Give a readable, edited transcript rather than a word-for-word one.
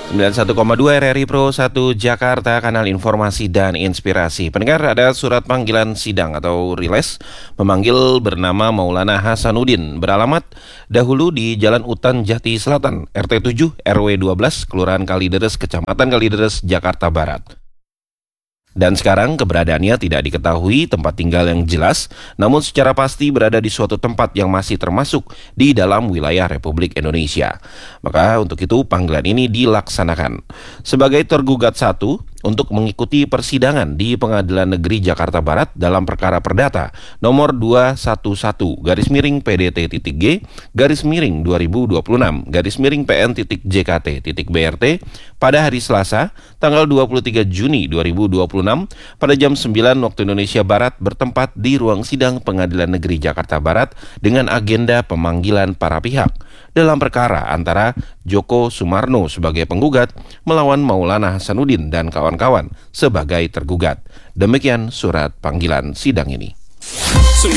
91,2 RRI Pro 1 Jakarta, kanal informasi dan inspirasi. Pendengar, ada surat panggilan sidang atau riles memanggil bernama Maulana Hasanuddin, beralamat dahulu di Jalan Utan Jati Selatan, RT 7 RW 12, Kelurahan Kalideres, Kecamatan Kalideres, Jakarta Barat. Dan sekarang keberadaannya tidak diketahui tempat tinggal yang jelas, namun secara pasti berada di suatu tempat yang masih termasuk di dalam wilayah Republik Indonesia. Maka untuk itu panggilan ini dilaksanakan. Sebagai tergugat satu, untuk mengikuti persidangan di Pengadilan Negeri Jakarta Barat dalam perkara perdata nomor 211-PDT-G-2026-PN.JKT.BRT pada hari Selasa tanggal 23 Juni 2026 pada jam 9 waktu Indonesia Barat bertempat di ruang sidang Pengadilan Negeri Jakarta Barat dengan agenda pemanggilan para pihak dalam perkara antara Joko Sumarno sebagai penggugat melawan Maulana Hasanuddin dan kawan-kawan sebagai tergugat. Demikian surat panggilan sidang ini.